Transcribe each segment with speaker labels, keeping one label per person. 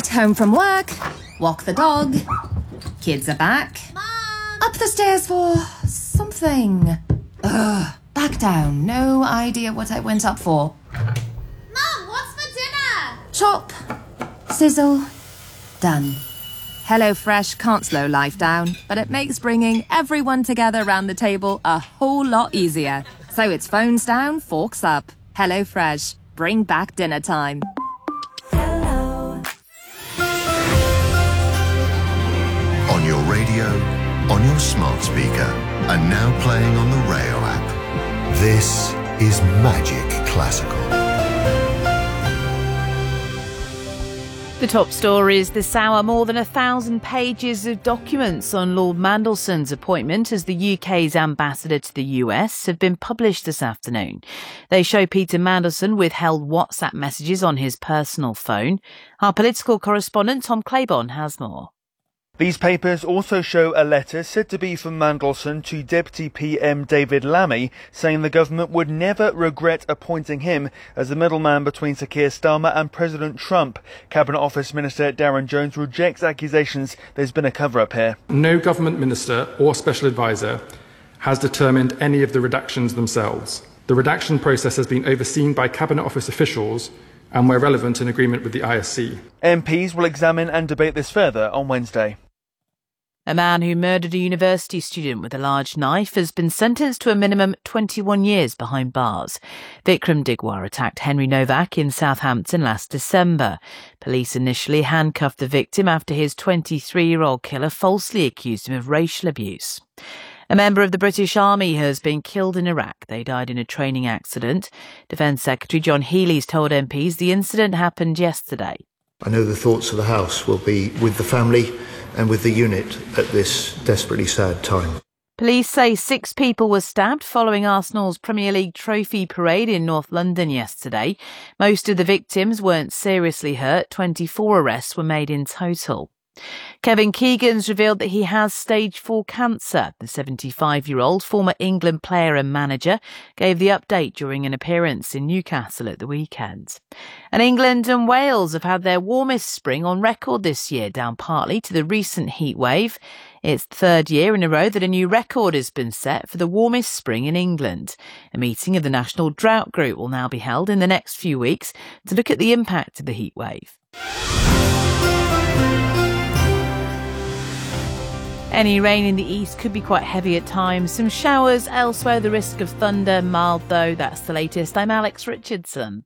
Speaker 1: Right, home from work. Walk the dog. Kids are back.
Speaker 2: Mom!
Speaker 1: Up the stairs for something. Ugh, back down. No idea what I went up for.
Speaker 2: Mom, what's for dinner?
Speaker 1: Chop. Sizzle. Done. HelloFresh can't slow life down, but it makes bringing everyone together round the table a whole lot easier. So it's phones down, forks up. HelloFresh. Bring back dinner time.
Speaker 3: On your radio, on your smart speaker, and now playing on the Rayo app. This is Magic Classical.
Speaker 4: The top stories this hour: more than 1,000 pages of documents on Lord Mandelson's appointment as the UK's ambassador to the US have been published this afternoon. They show Peter Mandelson withheld WhatsApp messages on his personal phone. Our political correspondent Tom Claiborne has more.
Speaker 5: These papers also show a letter said to be from Mandelson to Deputy PM David Lammy, saying the government would never regret appointing him as the middleman between Sir Keir Starmer and President Trump. Cabinet Office Minister Darren Jones rejects accusations there's been a cover-up here.
Speaker 6: No government minister or special advisor has determined any of the redactions themselves. The redaction process has been overseen by Cabinet Office officials and, where relevant, in agreement with the ISC.
Speaker 5: MPs will examine and debate this further on Wednesday.
Speaker 4: A man who murdered a university student with a large knife has been sentenced to a minimum 21 years behind bars. Vikram Digwar attacked Henry Novak in Southampton last December. Police initially handcuffed the victim after his 23-year-old killer falsely accused him of racial abuse. A member of the British Army has been killed in Iraq. They died in a training accident. Defence Secretary John Healey's told MPs the incident happened yesterday.
Speaker 7: I know the thoughts of the House will be with the family and with the unit at this desperately sad time.
Speaker 4: Police say 6 people were stabbed following Arsenal's Premier League trophy parade in North London yesterday. Most of the victims weren't seriously hurt. 24 arrests were made in total. Kevin Keegan's revealed that he has stage 4 cancer. The 75-year-old former England player and manager gave the update during an appearance in Newcastle at the weekend. And England and Wales have had their warmest spring on record this year, down partly to the recent heat wave. It's the 3rd year in a row that a new record has been set for the warmest spring in England. A meeting of the National Drought Group will now be held in the next few weeks to look at the impact of the heat wave. Any rain in the east could be quite heavy at times. Some showers elsewhere, the risk of thunder, mild though. That's the latest. I'm Alex Richardson.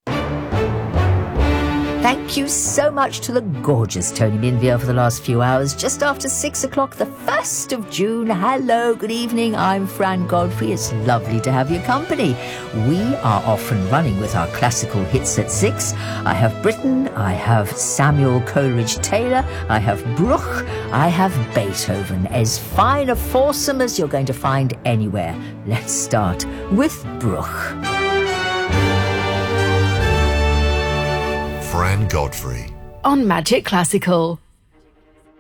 Speaker 8: Thank you so much to the gorgeous Tony Minville for the last few hours. Just after 6 o'clock, the 1st of June. Hello, good evening. I'm Fran Godfrey. It's lovely to have your company. We are off and running with our classical hits at 6. I have Britten, I have Samuel Coleridge Taylor, I have Bruch, I have Beethoven. As fine a foursome as you're going to find anywhere. Let's start with Bruch.
Speaker 3: Fran Godfrey.
Speaker 9: On Magic Classical.